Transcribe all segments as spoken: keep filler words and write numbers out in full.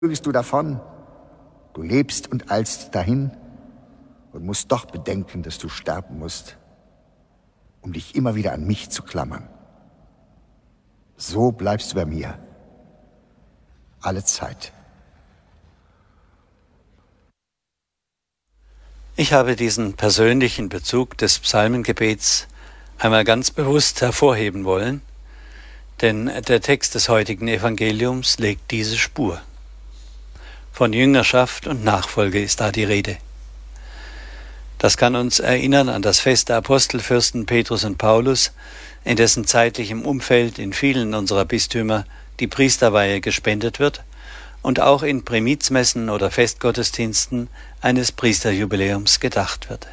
Flügst du davon, du lebst und eilst dahin und musst doch bedenken, dass du sterben musst, um dich immer wieder an mich zu klammern. So bleibst du bei mir, alle Zeit. Ich habe diesen persönlichen Bezug des Psalmengebets einmal ganz bewusst hervorheben wollen, denn der Text des heutigen Evangeliums legt diese Spur. Von Jüngerschaft und Nachfolge ist da die Rede. Das kann uns erinnern an das Fest der Apostelfürsten Petrus und Paulus, in dessen zeitlichem Umfeld in vielen unserer Bistümer die Priesterweihe gespendet wird und auch in Primizmessen oder Festgottesdiensten eines Priesterjubiläums gedacht wird.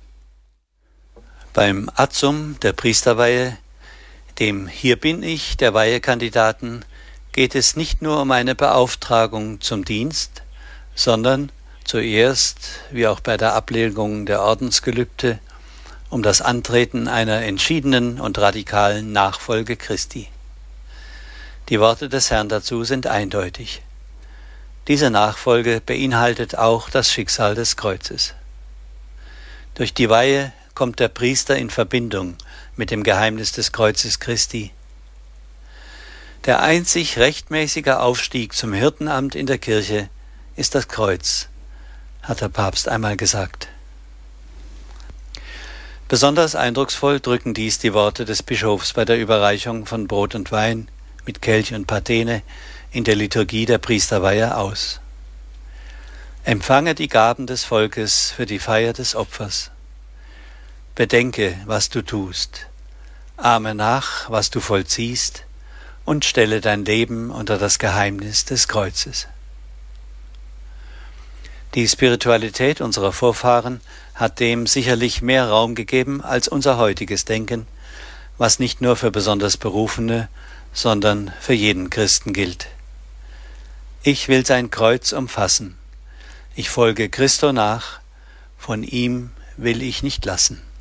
Beim Azum der Priesterweihe, dem Hier bin ich der Weihekandidaten, geht es nicht nur um eine Beauftragung zum Dienst, sondern zuerst, wie auch bei der Ablegung der Ordensgelübde, um das Antreten einer entschiedenen und radikalen Nachfolge Christi. Die Worte des Herrn dazu sind eindeutig. Diese Nachfolge beinhaltet auch das Schicksal des Kreuzes. Durch die Weihe kommt der Priester in Verbindung mit dem Geheimnis des Kreuzes Christi. Der einzig rechtmäßige Aufstieg zum Hirtenamt in der Kirche ist das Kreuz, hat der Papst einmal gesagt. Besonders eindrucksvoll drücken dies die Worte des Bischofs bei der Überreichung von Brot und Wein mit Kelch und Patene in der Liturgie der Priesterweihe aus. Empfange die Gaben des Volkes für die Feier des Opfers. Bedenke, was du tust, ahme nach, was du vollziehst, und stelle dein Leben unter das Geheimnis des Kreuzes. Die Spiritualität unserer Vorfahren hat dem sicherlich mehr Raum gegeben als unser heutiges Denken, was nicht nur für besonders Berufene, sondern für jeden Christen gilt. Ich will sein Kreuz umfassen. Ich folge Christo nach, von ihm will ich nicht lassen.